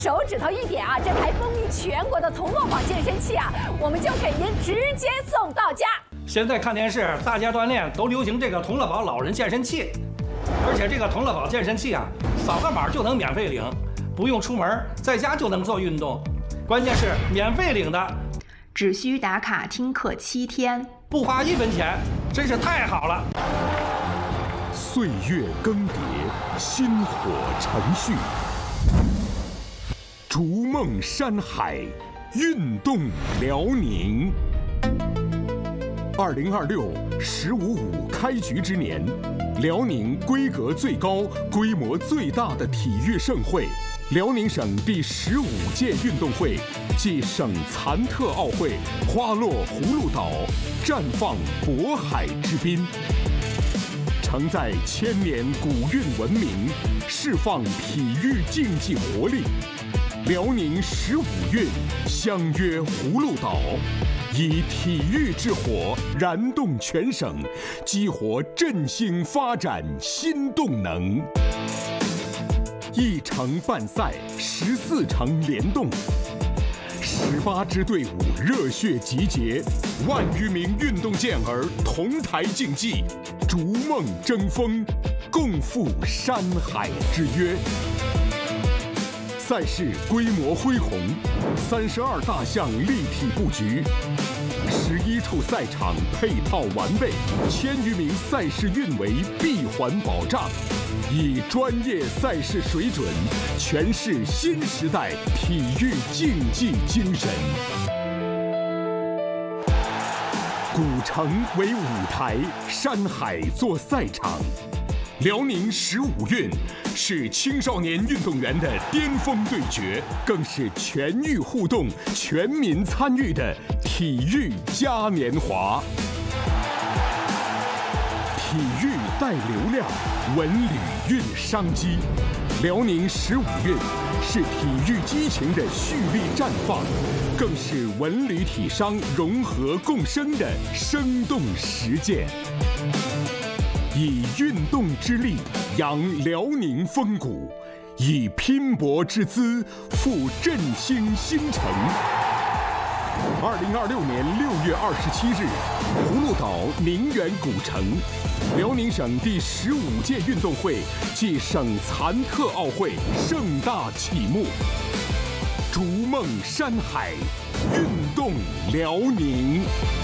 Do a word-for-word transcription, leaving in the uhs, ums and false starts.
手指头一点啊，这台风靡全国的铜锣宝健身器啊，我们就给您直接送到家。 现在看电视，大家锻炼都流行这个铜锣宝老人健身器，而且这个铜锣宝健身器啊，扫个码就能免费领，不用出门，在家就能做运动。关键是免费领的， 只需打卡听课七天， 不花一分钱，真是太好了。 岁月更迭，薪火承续。逐梦山海，运动辽宁。二零二六“十五五”开局之年，辽宁规格最高、规模最大的体育盛会——辽宁省第十五届运动会暨省残特奥会花落葫芦岛，绽放渤海之滨。承载千年古韵文明，释放体育竞技活力。辽宁十五运相约葫芦岛，以体育之火燃动全省，激活振兴发展新动能。一城半赛，十四城联动，十八支队伍热血集结，万余名运动健儿同台竞技，逐梦争锋，共赴山海之约。赛事规模恢宏，三十二大项立体布局，十一处赛场配套完备，千余名赛事运维闭环保障，以专业赛事水准诠释新时代体育竞技精神。古城为舞台，山海作赛场。辽宁十五运是青少年运动员的巅峰对决，更是全域互动、全民参与的体育嘉年华。体育带流量，文旅运商机。辽宁十五运是体育激情的蓄力绽放，更是文旅体商融合共生的生动实践。以运动之力扬辽宁风骨，以拼搏之姿赴振兴新城。二零二六年六月二十七日，葫芦岛宁远古城，辽宁省第十五届运动会暨省残特奥会盛大启幕。逐梦山海，运动辽宁。